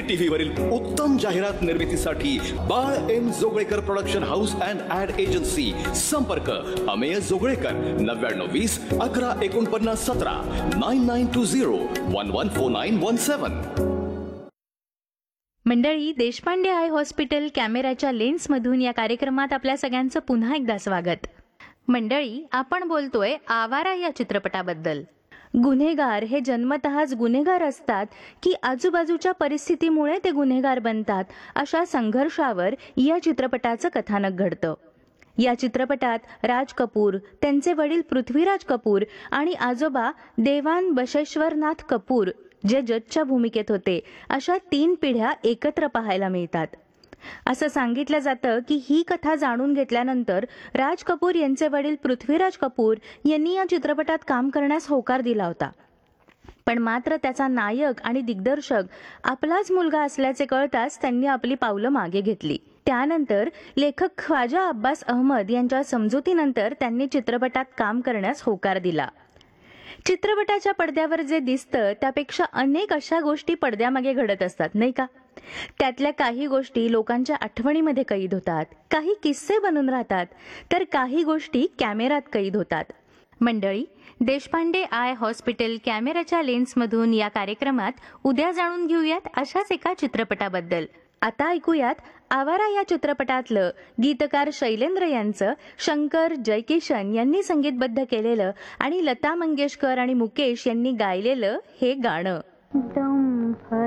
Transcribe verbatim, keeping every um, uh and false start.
TV वरील उत्तम जाहिरात निर्मितीसाठी बाळ M Joglekar production house and add agency. संपर्क अमेय जोगळेकर नव्याण्णव वीस अकरा एकोणपन्नास सतरा nine nine to zero one one four nine one सेवन. मंडळी, देशपांडे आय हॉस्पिटल कॅमेऱ्याच्या लेन्समधून या कार्यक्रमात आपल्या सगळ्यांचं पुन्हा एकदा स्वागत. मंडळी, आपण बोलतोय आवारा या चित्रपटाबद्दल. गुन्हेगार हे जन्मतःच गुन्हेगार असतात की आजूबाजूच्या परिस्थितीमुळे ते गुन्हेगार बनतात, अशा संघर्षावर या चित्रपटाचं कथानक घडतं. या चित्रपटात राज कपूर, त्यांचे वडील पृथ्वीराज कपूर आणि आजोबा देवान बशेश्वरनाथ कपूर जे जजच्या भूमिकेत होते, अशा तीन पिढ्या एकत्र पाहायला मिळतात. असं सांगितलं जातं की ही कथा जाणून घेतल्यानंतर राज कपूर यांचे वडील पृथ्वीराज कपूर यांनी या चित्रपटात काम करण्यास होकार दिला होता. पण मात्र त्याचा नायक आणि दिग्दर्शक आपलाच मुलगा असल्याचे कळताच त्यांनी आपली पावलं मागे घेतली. त्यानंतर लेखक ख्वाजा अब्बास अहमद यांच्या समजुतीनंतर त्यांनी चित्रपटात काम करण्यास होकार दिला. चित्रपटाच्या पडद्यावर जे दिसतं त्यापेक्षा अनेक अशा गोष्टी पडद्यामागे घडत असतात, नाही का? त्यातल्या काही गोष्टी लोकांच्या आठवणीमध्ये कैद होतात, काही किस्से बनून राहतात, तर काही गोष्टी कॅमेऱ्यात कैद होतात. मंडळी, देशपांडे आय हॉस्पिटल कॅमेऱ्याच्या लेन्समधून या कार्यक्रमात उद्या जाणून घेऊयात अशाच एका चित्रपटाबद्दल. आता ऐकूयात आवारा या चित्रपटातलं गीतकार शैलेंद्र यांचं शंकर जयकिशन यांनी संगीतबद्ध केलेलं आणि लता मंगेशकर आणि मुकेश यांनी गायलेलं हे गाणं.